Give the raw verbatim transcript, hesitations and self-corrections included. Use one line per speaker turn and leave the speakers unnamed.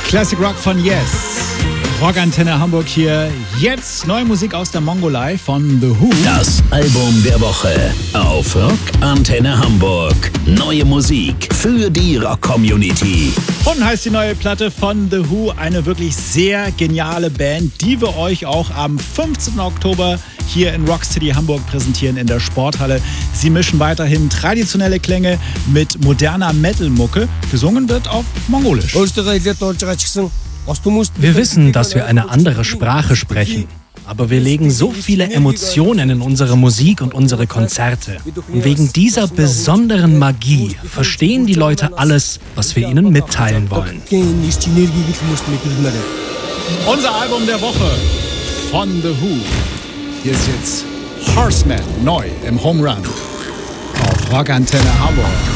Classic Rock von Yes. Rockantenne Hamburg hier. Jetzt neue Musik aus der Mongolei von The Who.
Das Album der Woche auf Rockantenne Hamburg. Neue Musik für die Rock-Community.
Und heißt die neue Platte von The Who. Eine wirklich sehr geniale Band, die wir euch auch am fünfzehnten Oktober hier in Rockcity Hamburg präsentieren in der Sporthalle. Sie mischen weiterhin traditionelle Klänge mit moderner Metal-Mucke. Gesungen wird auf Mongolisch.
Wir wissen, dass wir eine andere Sprache sprechen. Aber wir legen so viele Emotionen in unsere Musik und unsere Konzerte. Und wegen dieser besonderen Magie verstehen die Leute alles, was wir ihnen mitteilen wollen.
Unser Album der Woche von The Who. Hier ist jetzt Horseman neu im Home Run auf Rockantenne Hamburg.